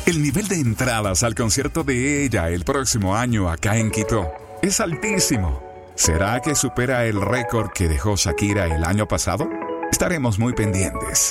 El nivel de entradas al concierto de ella el próximo año acá en Quito es altísimo. ¿Será que supera el récord que dejó Shakira el año pasado? Estaremos muy pendientes.